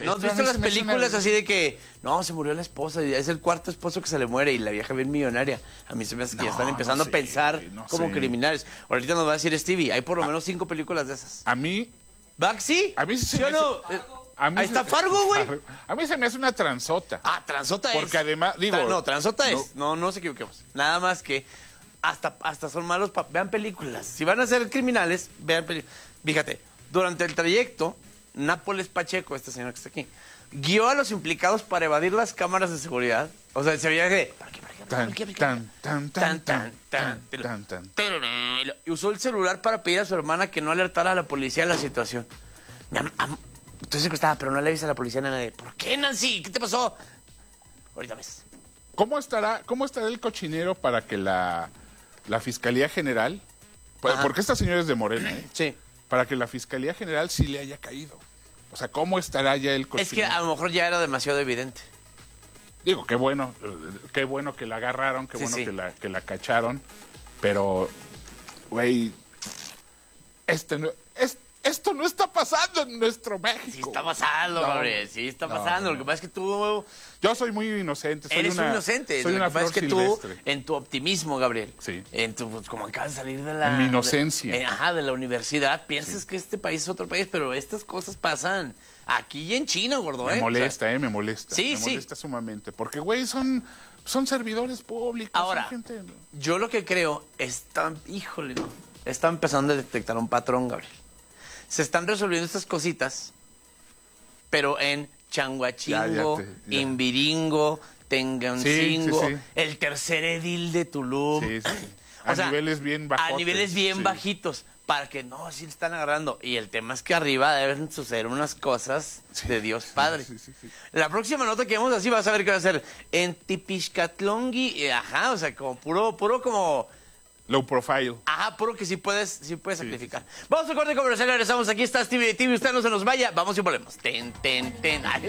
¿No has visto las películas así de que, no, se murió la esposa y es el cuarto esposo que se le muere y la vieja bien millonaria? A mí se me hace que ya están empezando a pensar como criminales. Ahorita nos va a decir Stevie, hay por lo menos 5 películas de esas. A mí... ¿Baxi? A mí sí ¿Sí o no? Ahí está Fargo, güey. A mí se me hace una transota. Ah, transota es. Porque además, digo... No, transota es. No nos equivoquemos. Nada más que hasta son malos. Vean películas. Si van a ser criminales, vean películas. Fíjate, durante el trayecto, Nápoles Pacheco, este señor que está aquí, guió a los implicados para evadir las cámaras de seguridad. O sea, se veía que... Y usó el celular para pedir a su hermana que no alertara a la policía de la situación. Estoy secuestrada, pero no le avisas a la policía a nadie. ¿Por qué, Nancy? ¿Qué te pasó? Ahorita ves. ¿Cómo estará el cochinero para que la Fiscalía General... Porque esta señora es de Morena, ¿eh? Sí. Para que la Fiscalía General sí le haya caído. O sea, ¿cómo estará ya el cochinero? Es que a lo mejor ya era demasiado evidente. Digo, qué bueno que la agarraron, qué bueno que la cacharon, pero, güey, esto no está pasando en nuestro México. Sí está pasando, Gabriel, sí está pasando. Lo que pasa es que tú... Yo soy muy inocente. Eres un inocente. Soy una flor silvestre. Tú, en tu optimismo, Gabriel, sí. Como acabas de salir de la... En mi inocencia. De la universidad, piensas que este país es otro país, pero estas cosas pasan aquí y en China, gordo, Me molesta, me molesta. Sí, me molesta sumamente. Porque, güey, son servidores públicos. Ahora, yo lo que creo está empezando a detectar un patrón, Gabriel. Se están resolviendo estas cositas, pero en Changuachingo, Imbiringo, Tengancingo, el tercer edil de Tulum. Sí. A niveles bien bajotes. A niveles bien bajitos, para que sí le están agarrando. Y el tema es que arriba deben suceder unas cosas de Dios Padre. Sí. La próxima nota que vemos así vas a ver que va a ser en Tipixcatlongui, o sea, como puro como... Low profile. Ajá, puro que sí puedes sacrificar. Vamos a corte comercial, regresamos. Aquí está Stevie TV, usted no se nos vaya. Vamos y volvemos. Ten. Ay,